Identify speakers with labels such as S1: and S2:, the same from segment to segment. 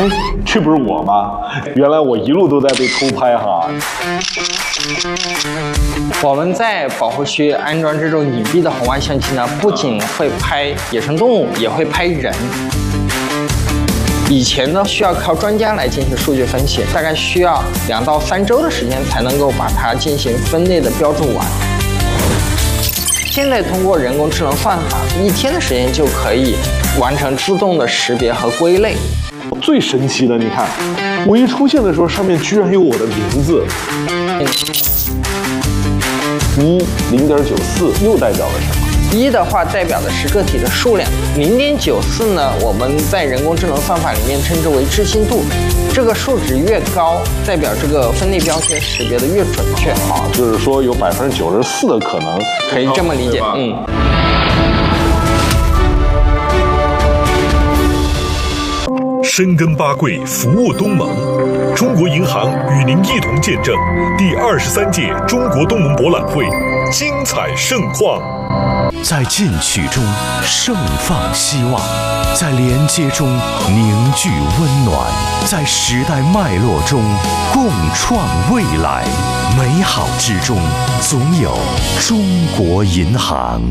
S1: 哎，这不是我吗？原来我一路都在被偷拍哈。
S2: 我们在保护区安装这种隐蔽的红外相机呢，不仅会拍野生动物，也会拍人。以前呢，需要靠专家来进行数据分析，大概需要2到3周的时间才能够把它进行分类的标注完。现在通过人工智能算法，1天的时间就可以完成自动的识别和归类。
S1: 最神奇的，你看，我一出现的时候，上面居然有我的名字。0.94又代表了什么
S2: ？1的话代表的是个体的数量，0.94呢，我们在人工智能算法里面称之为置信度。这个数值越高，代表这个分类标签识别的越准确。
S1: 啊，就是说有94%的可能，
S2: 可以这么理解。
S3: 深耕八桂，服务东盟。中国银行与您一同见证第23届中国东盟博览会精彩盛况。
S4: 在进取中盛放希望，在连接中凝聚温暖，在时代脉络中共创未来。美好之中总有中国银行。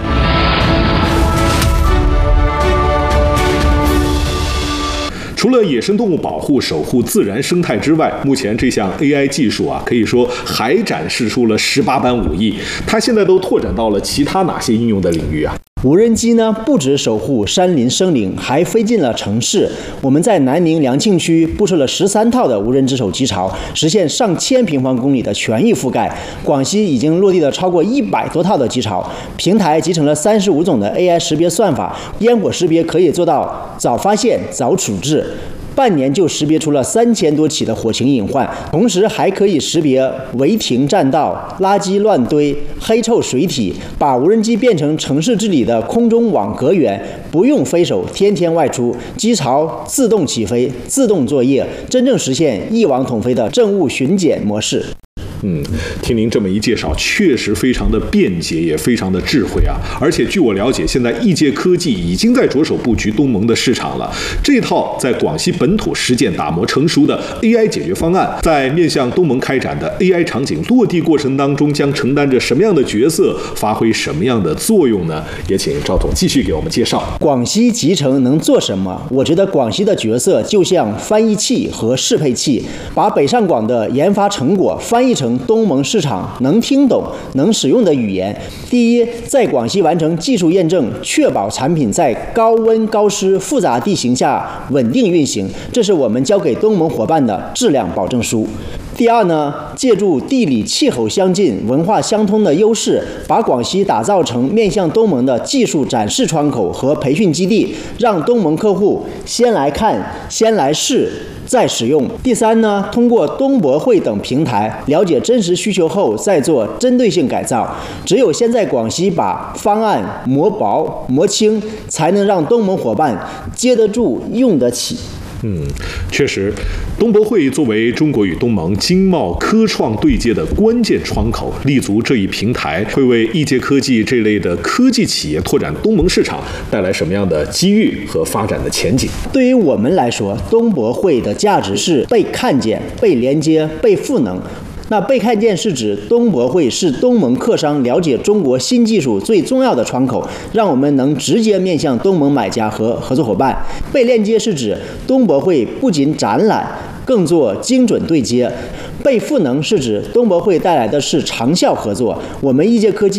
S5: 除了野生动物保护、守护自然生态之外，目前这项 AI 技术可以说还展示出了18般武艺。它现在都拓展到了其他哪些应用的领域啊？
S6: 无人机呢，不止守护山林生灵，还飞进了城市。我们在南宁良庆区布设了13套的无人值守机巢，实现上千平方公里的全域覆盖。广西已经落地了超过100多套的机巢，平台集成了35种的 AI 识别算法，烟火识别可以做到早发现、早处置。半年就识别出了3000多起的火情隐患，同时还可以识别违停占道、垃圾乱堆、黑臭水体，把无人机变成城市治理的空中网格员，不用飞手天天外出，机巢自动起飞、自动作业，真正实现一网统飞的政务巡检模式。
S5: 听您这么一介绍，确实非常的便捷，也非常的智慧啊！而且据我了解，现在易界科技已经在着手布局东盟的市场了。这套在广西本土实践打磨成熟的 AI 解决方案，在面向东盟开展的 AI 场景落地过程当中，将承担着什么样的角色，发挥什么样的作用呢？也请赵总继续给我们介绍。
S6: 广西集成能做什么？我觉得广西的角色就像翻译器和适配器，把北上广的研发成果翻译成东盟市场能听懂、能使用的语言。第一，在广西完成技术验证，确保产品在高温、高湿、复杂地形下稳定运行，这是我们交给东盟伙伴的质量保证书。第二呢，借助地理气候相近、文化相通的优势，把广西打造成面向东盟的技术展示窗口和培训基地，让东盟客户先来看、先来试、再使用。第三呢，通过东博会等平台了解真实需求后，再做针对性改造。只有先在广西把方案磨薄、磨轻，才能让东盟伙伴接得住、用得起。
S5: 确实，东博会作为中国与东盟经贸科创对接的关键窗口，立足这一平台，会为易界科技这类的科技企业拓展东盟市场带来什么样的机遇和发展的前景？
S6: 对于我们来说，东博会的价值是被看见、被连接、被赋能。那被看见是指东博会是东盟客商了解中国新技术最重要的窗口，让我们能直接面向东盟买家和合作伙伴。被链接是指东博会不仅展览，更做精准对接。被赋能是指东博会带来的是长效合作，我们易界科技